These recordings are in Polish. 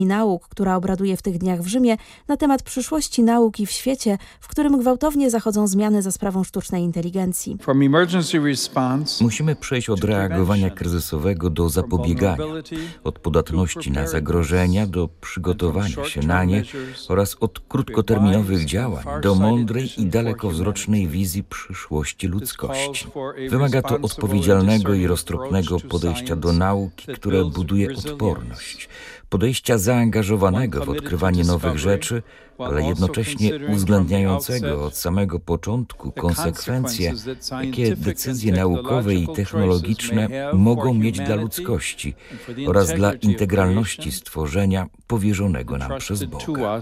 Nauk, która obraduje w tych dniach w Rzymie na temat przyszłości nauki w świecie, w którym gwałtownie zachodzą zmiany za sprawą sztucznej inteligencji. Musimy przejść od reagowania kryzysowego do zapobiegania, od podatności na zagrożenia do przygotowania się na nie oraz od krótkoterminowych działań do mądrej i dalekowzrocznej wizji przyszłości ludzkości. Wymaga to odpowiedzialnego i roztropnego podejścia do nauki, które buduje odporność, podejścia zaangażowanego w odkrywanie nowych rzeczy, ale jednocześnie uwzględniającego od samego początku konsekwencje, jakie decyzje naukowe i technologiczne mogą mieć dla ludzkości oraz dla integralności stworzenia powierzonego nam przez Boga.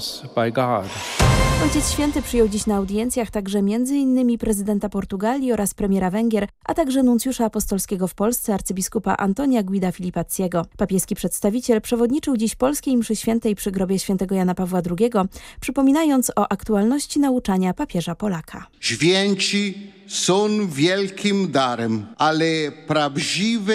Ojciec Święty przyjął dziś na audiencjach także m.in. prezydenta Portugalii oraz premiera Węgier, a także nuncjusza apostolskiego w Polsce arcybiskupa Antonia Guida Filipacciego. Papieski przedstawiciel przewodniczył dziś polskiej mszy świętej przy grobie świętego Jana Pawła II, przypominając o aktualności nauczania papieża Polaka. Święci są wielkim darem, ale prawdziwe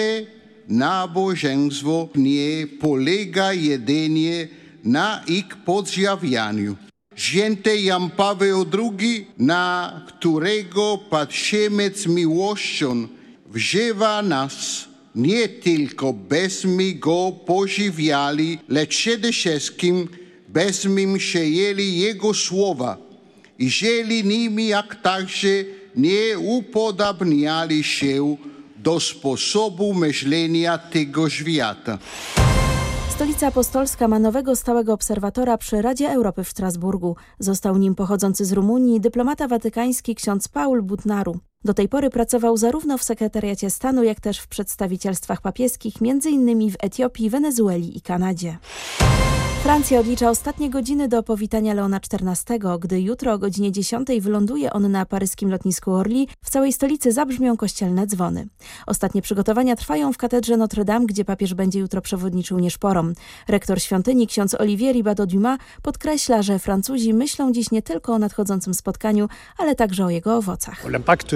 nabożeństwo nie polega jedynie na ich podziwianiu. Święty Jan Paweł II, na którego patrzymy z miłością, wzywa nas nie tylko byśmy go podziwiali, lecz przede wszystkim byśmy przyjęli jego słowa i żyli nimi, jak także nie upodabniali się do sposobu myślenia tego świata. Stolica Apostolska ma nowego stałego obserwatora przy Radzie Europy w Strasburgu. Został nim pochodzący z Rumunii dyplomata watykański ksiądz Paul Butnaru. Do tej pory pracował zarówno w sekretariacie stanu, jak też w przedstawicielstwach papieskich, m.in. w Etiopii, Wenezueli i Kanadzie. Francja odlicza ostatnie godziny do powitania Leona XIV. Gdy jutro o godzinie 10 wyląduje on na paryskim lotnisku Orly, w całej stolicy zabrzmią kościelne dzwony. Ostatnie przygotowania trwają w katedrze Notre Dame, gdzie papież będzie jutro przewodniczył nieszporom. Rektor świątyni, ksiądz Olivier Ribado-Dumas, podkreśla, że Francuzi myślą dziś nie tylko o nadchodzącym spotkaniu, ale także o jego owocach.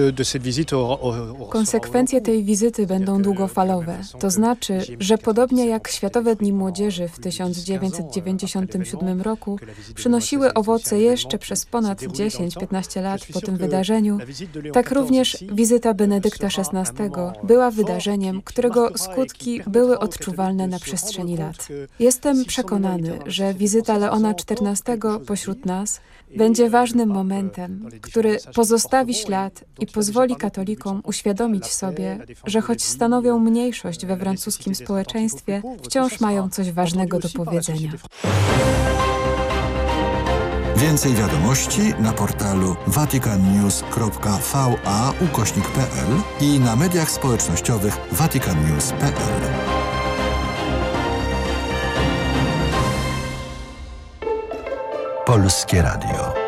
Konsekwencje tej wizyty będą długofalowe. To znaczy, że podobnie jak Światowe Dni Młodzieży w 1997 roku przynosiły owoce jeszcze przez ponad 10-15 lat po tym wydarzeniu, tak również wizyta Benedykta XVI była wydarzeniem, którego skutki były odczuwalne na przestrzeni lat. Jestem przekonany, że wizyta Leona XIV pośród nas będzie ważnym momentem, który pozostawi ślad i pozwoli katolikom uświadomić sobie, że choć stanowią mniejszość we francuskim społeczeństwie, wciąż mają coś ważnego do powiedzenia. Więcej wiadomości na portalu vaticannews.va/pl i na mediach społecznościowych vaticannews.pl. Polskie Radio.